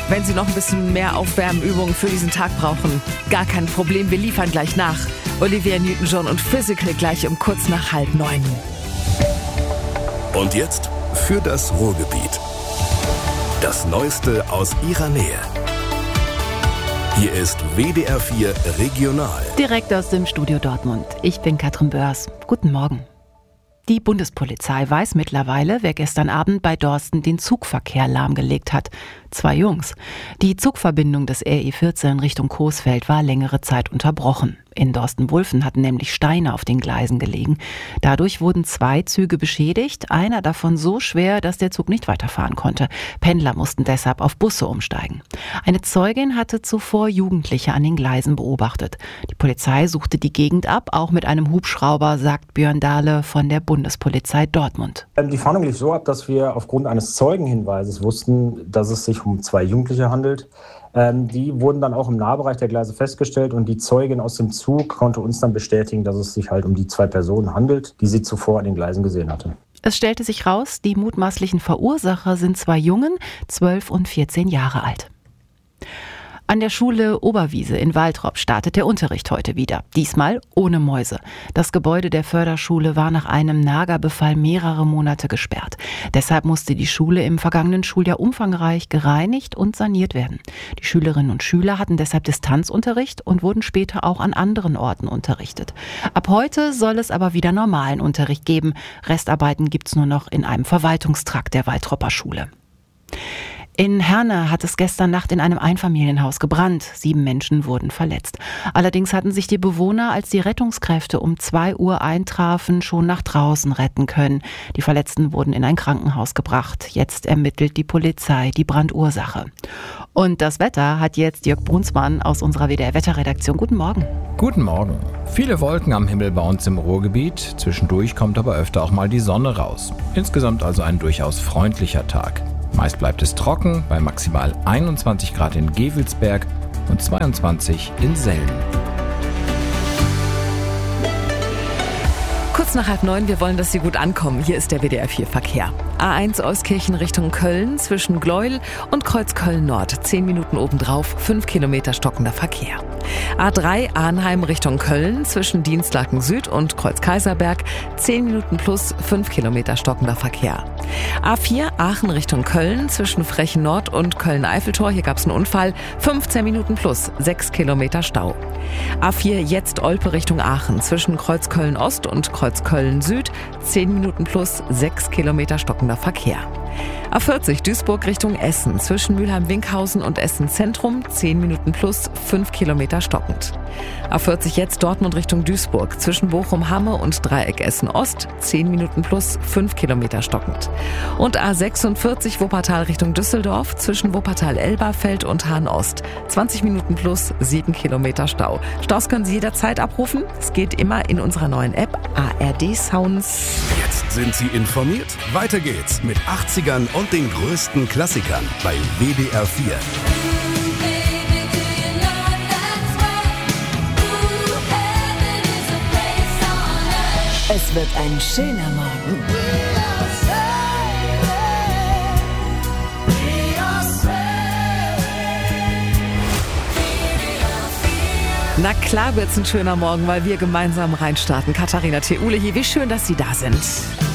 Wenn Sie noch ein bisschen mehr Aufwärmübungen für diesen Tag brauchen, gar kein Problem, wir liefern gleich nach. Olivia Newton-John und Physical gleich um kurz nach 8:30. Und jetzt für das Ruhrgebiet. Das Neueste aus Ihrer Nähe. Hier ist WDR 4 Regional. Direkt aus dem Studio Dortmund. Ich bin Katrin Börs. Guten Morgen. Die Bundespolizei weiß mittlerweile, wer gestern Abend bei Dorsten den Zugverkehr lahmgelegt hat. 2 Jungs. Die Zugverbindung des RE 14 Richtung Coesfeld war längere Zeit unterbrochen. In Dorsten-Wulfen hatten nämlich Steine auf den Gleisen gelegen. Dadurch wurden 2 Züge beschädigt, einer davon so schwer, dass der Zug nicht weiterfahren konnte. Pendler mussten deshalb auf Busse umsteigen. Eine Zeugin hatte zuvor Jugendliche an den Gleisen beobachtet. Die Polizei suchte die Gegend ab, auch mit einem Hubschrauber, sagt Björn Dahle von der Bundespolizei Dortmund. Die Fahndung lief so ab, dass wir aufgrund eines Zeugenhinweises wussten, dass es sich um 2 Jugendliche handelt. Die wurden dann auch im Nahbereich der Gleise festgestellt und die Zeugin aus dem Zug konnte uns dann bestätigen, dass es sich halt um die 2 Personen handelt, die sie zuvor an den Gleisen gesehen hatte. Es stellte sich raus, die mutmaßlichen Verursacher sind 2 Jungen, 12 und 14 Jahre alt. An der Schule Oberwiese in Waltrop startet der Unterricht heute wieder. Diesmal ohne Mäuse. Das Gebäude der Förderschule war nach einem Nagerbefall mehrere Monate gesperrt. Deshalb musste die Schule im vergangenen Schuljahr umfangreich gereinigt und saniert werden. Die Schülerinnen und Schüler hatten deshalb Distanzunterricht und wurden später auch an anderen Orten unterrichtet. Ab heute soll es aber wieder normalen Unterricht geben. Restarbeiten gibt's nur noch in einem Verwaltungstrakt der Waltropper Schule. In Herne hat es gestern Nacht in einem Einfamilienhaus gebrannt. 7 Menschen wurden verletzt. Allerdings hatten sich die Bewohner, als die Rettungskräfte um 2 Uhr eintrafen, schon nach draußen retten können. Die Verletzten wurden in ein Krankenhaus gebracht. Jetzt ermittelt die Polizei die Brandursache. Und das Wetter hat jetzt Jörg Brunsmann aus unserer WDR-Wetterredaktion. Guten Morgen. Guten Morgen. Viele Wolken am Himmel bei uns im Ruhrgebiet. Zwischendurch kommt aber öfter auch mal die Sonne raus. Insgesamt also ein durchaus freundlicher Tag. Meist bleibt es trocken, bei maximal 21 Grad in Gevelsberg und 22 in Selden. Kurz nach 8:30, wir wollen, dass Sie gut ankommen. Hier ist der WDR 4 Verkehr. A1 Euskirchen Richtung Köln zwischen Gleuel und Kreuzköln Nord. 10 Minuten obendrauf, 5 Kilometer stockender Verkehr. A3 Arnheim Richtung Köln zwischen Dienstlaken Süd und Kreuz-Kaiserberg. 10 Minuten plus 5 Kilometer stockender Verkehr. A4 Aachen Richtung Köln zwischen Frechen Nord und Köln-Eiffeltor. Hier gab es einen Unfall. 15 Minuten plus 6 Kilometer Stau. A4 jetzt Olpe Richtung Aachen zwischen Kreuzköln Ost und Kreuzköln Süd. 10 Minuten plus 6 Kilometer stockender Verkehr. A40 Duisburg Richtung Essen zwischen Mülheim-Winkhausen und Essen Zentrum 10 Minuten plus 5 Kilometer stockend. A40 jetzt Dortmund Richtung Duisburg zwischen Bochum-Hamme und Dreieck Essen Ost 10 Minuten plus 5 Kilometer stockend. Und A46 Wuppertal Richtung Düsseldorf zwischen Wuppertal-Elberfeld und Hahn Ost 20 Minuten plus 7 Kilometer Stau. Staus können Sie jederzeit abrufen. Es geht immer in unserer neuen App ARD Sounds. Jetzt sind Sie informiert. Weiter geht's mit 80ern und den größten Klassikern bei WDR 4. Es wird ein schöner Morgen. Na klar wird's ein schöner Morgen, weil wir gemeinsam reinstarten. Katharina Theule hier, wie schön, dass Sie da sind.